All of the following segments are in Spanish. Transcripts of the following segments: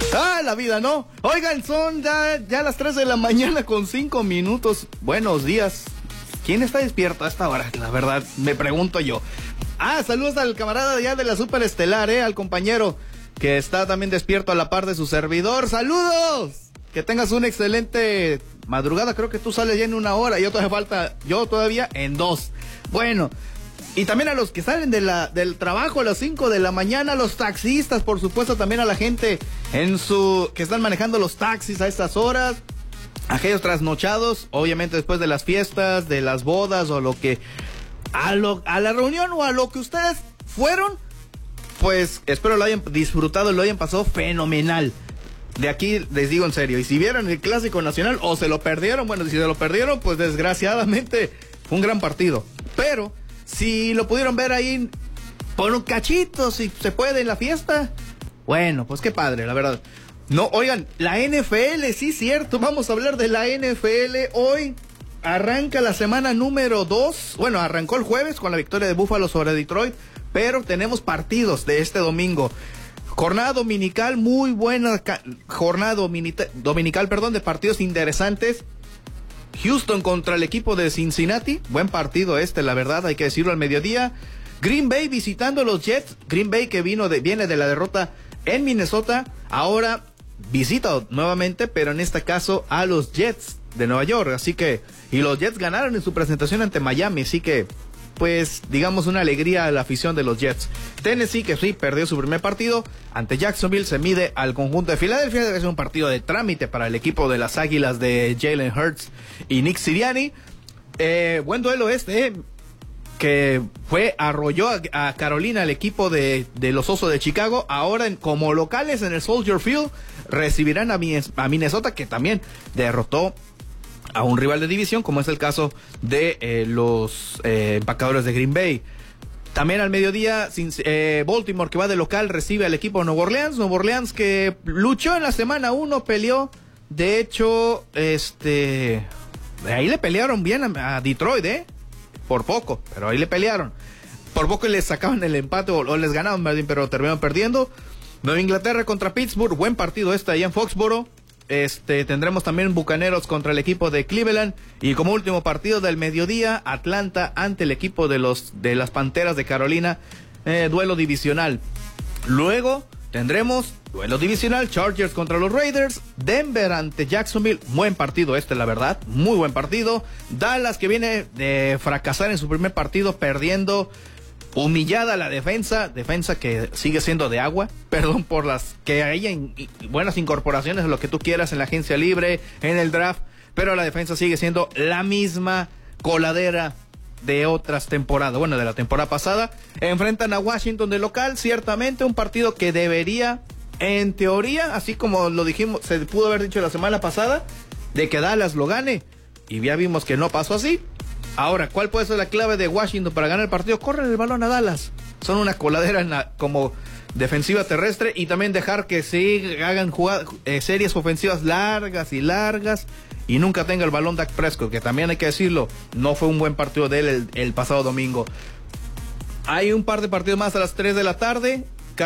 Ah, la vida, ¿no? Oigan, son ya las 3 de la mañana con 5 minutos. Buenos días. ¿Quién está despierto a esta hora? La verdad, me pregunto yo. Saludos al camarada ya de la Super Estelar, al compañero que está también despierto a la par de su servidor. ¡Saludos! Que tengas una excelente madrugada. Creo que tú sales ya en 1 hora. Yo todavía en 2. Bueno, y también a los que salen del trabajo a las 5 de la mañana, los taxistas, por supuesto, también a la gente que están manejando los taxis a estas horas, aquellos trasnochados, obviamente después de las fiestas, de las bodas o a la reunión o a lo que ustedes fueron, pues espero lo hayan disfrutado y lo hayan pasado fenomenal. De aquí les digo en serio, y si vieron el Clásico Nacional o se lo perdieron, bueno, si se lo perdieron, pues desgraciadamente fue un gran partido. Pero si lo pudieron ver ahí por un cachito, si se puede en la fiesta, bueno, pues qué padre, la verdad. No, oigan, la NFL, sí, cierto, vamos a hablar de la NFL. Hoy arranca la semana número 2. Bueno, arrancó el jueves con la victoria de Buffalo sobre Detroit, pero tenemos partidos de este domingo. Jornada dominical, muy buena jornada dominical, de partidos interesantes. Houston contra el equipo de Cincinnati, buen partido la verdad, hay que decirlo, al mediodía. Green Bay visitando los Jets. Green Bay que viene de la derrota en Minnesota, ahora visita nuevamente, pero en este caso a los Jets de Nueva York, y los Jets ganaron en su presentación ante Miami, así que pues digamos una alegría a la afición de los Jets. Tennessee, que sí perdió su primer partido ante Jacksonville, se mide al conjunto de Filadelfia. Debe ser un partido de trámite para el equipo de las Águilas de Jalen Hurts y Nick Sirianni. Buen duelo que arrolló a Carolina, el equipo de los Osos de Chicago. Ahora como locales en el Soldier Field recibirán a Minnesota, que también derrotó a un rival de división, como es el caso de los empacadores de Green Bay. También al mediodía, Baltimore, que va de local, recibe al equipo de Nueva Orleans. Nueva Orleans que luchó en la semana 1, peleó. De hecho, de ahí le pelearon bien a Detroit, por poco, pero ahí le pelearon. Por poco les sacaban el empate o les ganaban, pero terminaron perdiendo. Nueva Inglaterra contra Pittsburgh, buen partido allá en Foxborough. Tendremos también Bucaneros contra el equipo de Cleveland, y como último partido del mediodía, Atlanta ante el equipo de las Panteras de Carolina, duelo divisional. Luego tendremos duelo divisional, Chargers contra los Raiders, Denver ante Jacksonville, buen partido la verdad, muy buen partido. Dallas, que viene de fracasar en su primer partido, perdiendo, humillada la defensa que sigue siendo de agua, perdón por las que haya buenas incorporaciones, lo que tú quieras en la agencia libre, en el draft, pero la defensa sigue siendo la misma coladera de otras temporadas, de la temporada pasada. Enfrentan a Washington de local, ciertamente un partido que debería, en teoría, así como lo dijimos, se pudo haber dicho la semana pasada, de que Dallas lo gane, y ya vimos que no pasó así. Ahora, ¿cuál puede ser la clave de Washington para ganar el partido? Correr el balón a Dallas. Son una coladera como defensiva terrestre, y también dejar que se hagan series ofensivas largas y nunca tenga el balón Dak Prescott, que también hay que decirlo, no fue un buen partido de él el pasado domingo. Hay un par de partidos más a las 3 de la tarde.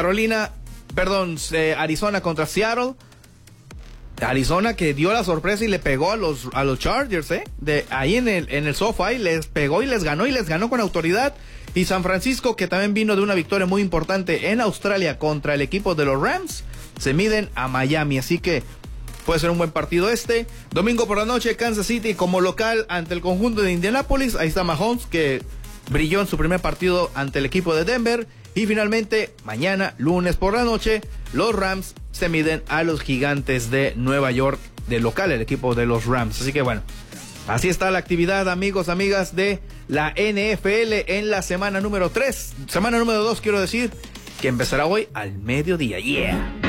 Arizona contra Seattle. Arizona que dio la sorpresa y le pegó a los Chargers, ahí en el SoFi, les pegó y les ganó con autoridad. Y San Francisco, que también vino de una victoria muy importante en Australia contra el equipo de los Rams, se miden a Miami, así que puede ser un buen partido domingo por la noche. Kansas City como local ante el conjunto de Indianapolis, ahí está Mahomes, que brilló en su primer partido ante el equipo de Denver. Y finalmente, mañana, lunes por la noche, los Rams se miden a los Gigantes de Nueva York de local, el equipo de los Rams. Así que bueno, así está la actividad, amigos, amigas, de la NFL en la semana número 3. Semana número 2, quiero decir, que empezará hoy al mediodía. ¡Yeah!